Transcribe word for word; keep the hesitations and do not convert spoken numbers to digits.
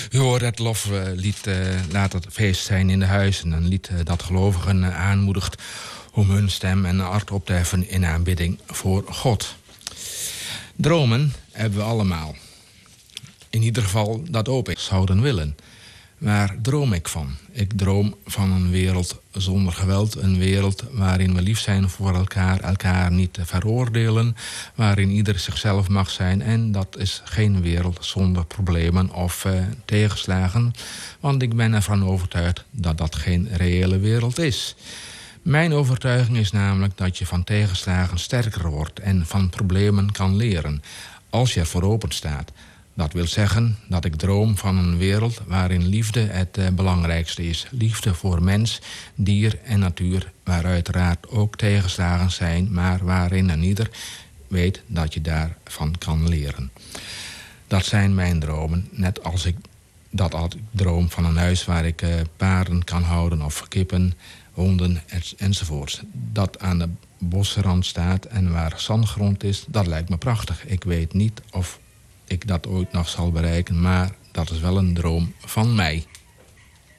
U hoort het loflied uh, Laat het feest zijn in de huizen. Een lied uh, dat gelovigen uh, aanmoedigt om hun stem en hart op te heffen in aanbidding voor God. Dromen hebben we allemaal. In ieder geval dat ook ik zouden willen. Waar droom ik van? Ik droom van een wereld zonder geweld. Een wereld waarin we lief zijn voor elkaar. Elkaar niet veroordelen. Waarin ieder zichzelf mag zijn. En dat is geen wereld zonder problemen of uh, tegenslagen. Want ik ben ervan overtuigd dat dat geen reële wereld is. Mijn overtuiging is namelijk dat je van tegenslagen sterker wordt. En van problemen kan leren. Als je ervoor open staat. Dat wil zeggen dat ik droom van een wereld waarin liefde het uh, belangrijkste is. Liefde voor mens, dier en natuur, waar uiteraard ook tegenslagen zijn, maar waarin een ieder weet dat je daarvan kan leren. Dat zijn mijn dromen, net als ik dat altijd droom van een huis waar ik uh, paarden kan houden of kippen, honden enzovoorts. Dat aan de bosrand staat en waar zandgrond is, dat lijkt me prachtig. Ik weet niet of ik dat ooit nog zal bereiken, maar dat is wel een droom van mij.